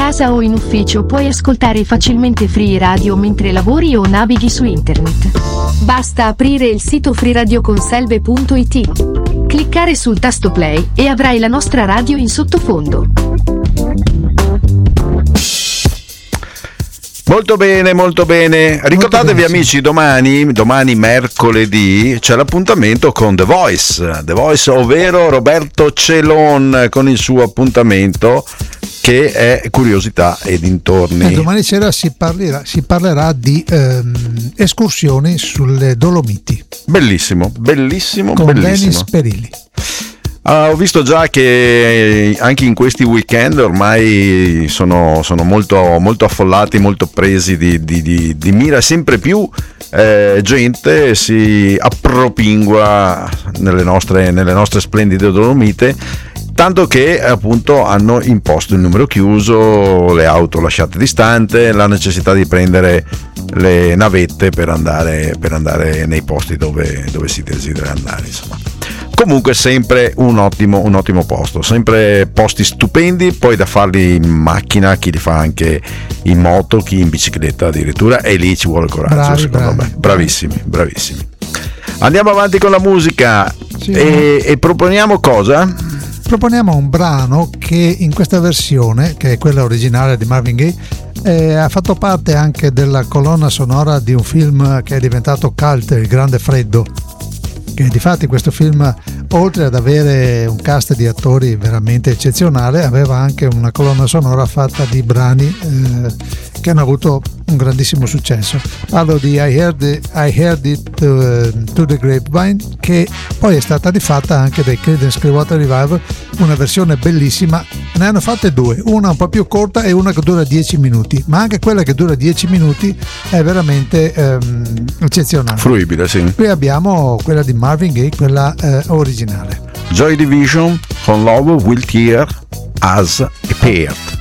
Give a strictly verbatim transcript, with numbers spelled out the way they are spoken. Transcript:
casa o in ufficio puoi ascoltare facilmente Free Radio mentre lavori o navighi su internet. Basta aprire il sito free radio conselve punto it, cliccare sul tasto play e avrai la nostra radio in sottofondo. Molto bene, molto bene. Ricordatevi, molto bene, amici, domani, domani mercoledì c'è l'appuntamento con The Voice, The Voice, ovvero Roberto Celon con il suo appuntamento che è Curiosità e dintorni. E domani sera si parlerà, si parlerà di ehm, escursioni sulle Dolomiti. Bellissimo, bellissimo, con bellissimo. Denis Perilli. Uh, ho visto già che anche in questi weekend ormai sono, sono molto, molto affollati, molto presi di, di, di, di mira, sempre più eh, gente si appropingua nelle nostre, nelle nostre splendide Dolomite, tanto che appunto hanno imposto il numero chiuso, le auto lasciate distante, la necessità di prendere le navette per andare, per andare nei posti dove, dove si desidera andare, insomma. Comunque sempre un ottimo, un ottimo posto, sempre posti stupendi, poi da farli in macchina, chi li fa anche in moto, chi in bicicletta addirittura, e lì ci vuole coraggio, bravi, secondo bravi, me. Bravissimi, bravissimi. Andiamo avanti con la musica. Sì, e, e proponiamo cosa? Proponiamo un brano che in questa versione, che è quella originale di Marvin Gaye, eh, ha fatto parte anche della colonna sonora di un film che è diventato cult, Il Grande Freddo, che difatti questo film, oltre ad avere un cast di attori veramente eccezionale, aveva anche una colonna sonora fatta di brani eh, che hanno avuto un grandissimo successo. Parlo di I Heard It, I Heard It uh, to the Grapevine, che poi è stata rifatta anche dai Creedence Clearwater Revival, una versione bellissima. Ne hanno fatte due, una un po' più corta e una che dura dieci minuti, ma anche quella che dura dieci minuti è veramente ehm, eccezionale, fruibile, sì. Qui abbiamo quella di Marvin Gaye, quella eh, originale. Joy Division con Love Will Tear Us Apart.